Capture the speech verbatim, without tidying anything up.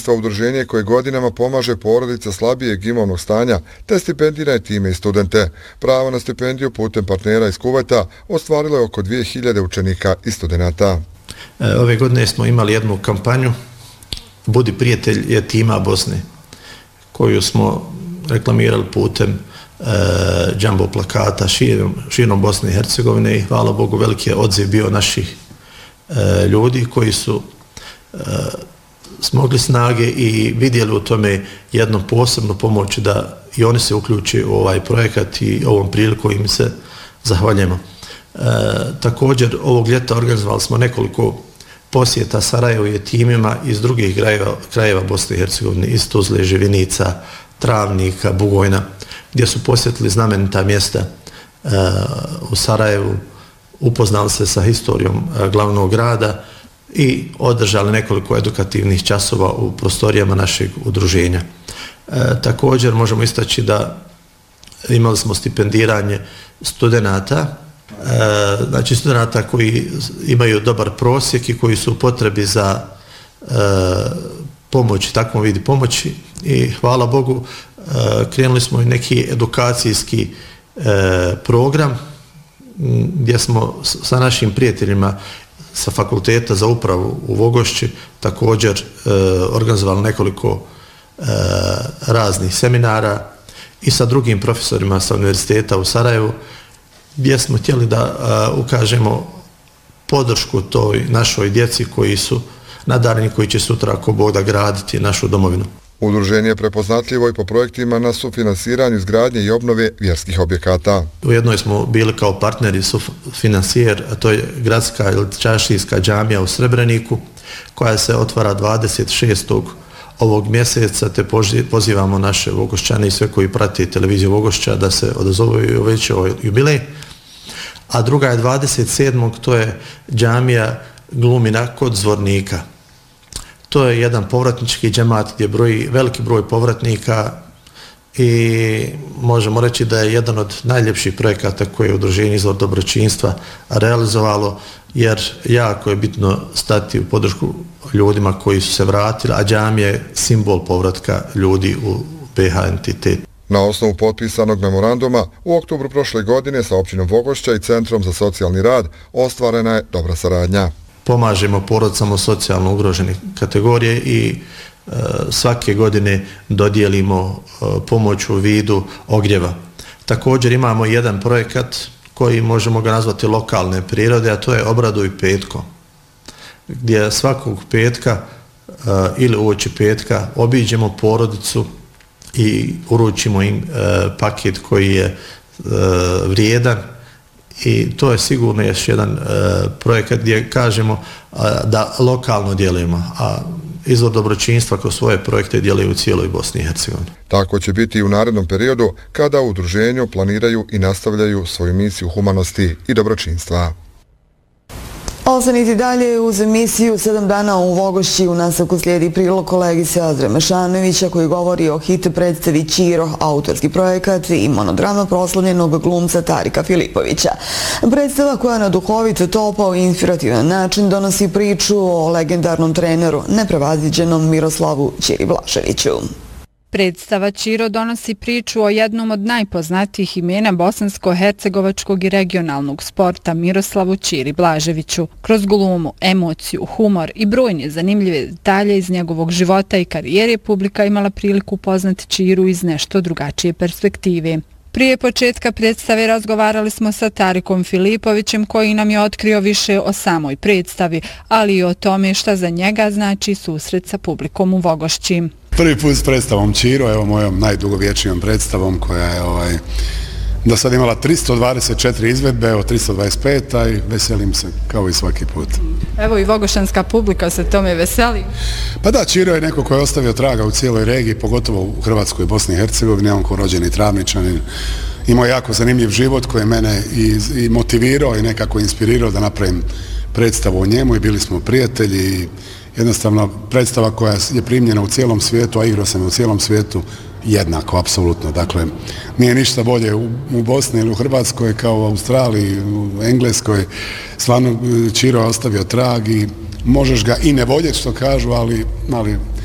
dobročinstva udruženje koje godinama pomaže porodica slabijeg imovnog stanja te stipendira je time i studente. Pravo na stipendiju putem partnera iz Kuvajta ostvarilo je oko dvije hiljade učenika i studenata. Ove godine smo imali jednu kampanju Budi prijatelj jetima Bosne, koju smo reklamirali putem e, džambo plakata širom, širom Bosne i Hercegovine i hvala Bogu veliki je odziv bio naših e, ljudi koji su e, smogli snage i vidjeli u tome jednu posebnu pomoć da i oni se uključi u ovaj projekat i ovom priliku im se zahvaljujemo. E, također ovog ljeta organizovali smo nekoliko posjeta Sarajevu jetimima iz drugih krajeva, krajeva Bosne i Hercegovine, iz Tuzle, Živinica, Travnika, Bugojna, gdje su posjetili znamenita mjesta e, u Sarajevu, upoznali se sa historijom e, glavnog grada i održali nekoliko edukativnih časova u prostorijama našeg udruženja. E, također možemo istaći da imali smo stipendiranje studenata, e, znači studenata koji imaju dobar prosjek i koji su u potrebi za e, pomoć, takvom vidi pomoći i hvala Bogu e, krenuli smo i neki edukacijski e, program gdje smo sa našim prijateljima sa fakulteta za upravu u Vogošći također e, organizovali nekoliko e, raznih seminara i sa drugim profesorima sa univerziteta u Sarajevu gdje smo htjeli da e, ukažemo podršku toj našoj djeci koji su nadareni, koji će sutra ako Bog da graditi našu domovinu. Udruženje je prepoznatljivo i po projektima na sufinansiranju izgradnje i obnove vjerskih objekata. U jednoj smo bili kao partneri sufinansijer, a to je gradska ili čaršijska džamija u Srebreniku, koja se otvara dvadeset šestog ovog mjeseca, te pozivamo naše Vogošćane i sve koji prate televiziju Vogošća da se odazovu i uveće ovaj jubilej. A druga je dvadeset sedmog to je džamija Glumina kod Zvornika. To je jedan povratnički džemat gdje broji veliki broj povratnika i možemo reći da je jedan od najljepših projekata koje je udruženje Izvor dobročinstva realizovalo, jer jako je bitno stati u podršku ljudima koji su se vratili, a džamija je simbol povratka ljudi u be ha entitet. Na osnovu potpisanog memoranduma u oktobru prošle godine sa općinom Vogošća i Centrom za socijalni rad ostvarena je dobra saradnja. Pomažemo porodicama socijalno ugrožene kategorije i e, svake godine dodijelimo e, pomoć u vidu ogrijeva. Također imamo jedan projekat koji možemo ga nazvati lokalne prirode, a to je Obraduj petkom, gdje svakog petka e, ili uoči petka obiđemo porodicu i uručimo im e, paket koji je e, vrijedan. I to je sigurno još jedan e, projekat gdje kažemo a, da lokalno djelujemo, a Izvor dobročinstva kroz svoje projekte djeluju u cijeloj Bosni i Hercegovini. Tako će biti i u narednom periodu kada u udruženju planiraju i nastavljaju svoju misiju humanosti i dobročinstva. Ostanite dalje uz emisiju sedam dana u Vogošći. U nastavku slijedi prilog kolegice Azre Mešanovića koji govori o hit predstavi Ćiro, autorski projekat i monodrama proslavljenog glumca Tarika Filipovića. Predstava koja na duhovit, topao i inspirativan način donosi priču o legendarnom treneru, neprevaziđenom Miroslavu Ćiri Blaževiću. Predstava Ćiro donosi priču o jednom od najpoznatijih imena bosansko-hercegovačkog i regionalnog sporta Miroslavu Ćiri Blaževiću. Kroz glumu, emociju, humor i brojne zanimljive detalje iz njegovog života i karijere publika imala priliku upoznati Ćiru iz nešto drugačije perspektive. Prije početka predstave razgovarali smo sa Tarikom Filipovićem koji nam je otkrio više o samoj predstavi, ali i o tome šta za njega znači susret sa publikom u Vogošći. Prvi put s predstavom Ćiro, evo mojom najdugovječnijom predstavom koja je ovaj, do sad imala tristo dvadeset četiri izvedbe, evo tristo dvadeset pet, a i veselim se kao i svaki put. Evo i vogošanska publika se tome veseli. Pa da, Ćiro je neko koji je ostavio traga u cijeloj regiji, pogotovo u Hrvatskoj i Bosni i Hercegovini, on ko rođeni Travničanin. Imao jako zanimljiv život koji je mene i, i motivirao i nekako inspirirao da napravim predstavu o njemu i bili smo prijatelji i jednostavno predstava koja je primljena u cijelom svijetu, a igrao sam u cijelom svijetu jednako, apsolutno. Dakle, nije ništa bolje u, u Bosni ili u Hrvatskoj kao u Australiji, u Engleskoj. Stvarno Ćiro je ostavio trag i možeš ga i ne voljeti što kažu, ali, ali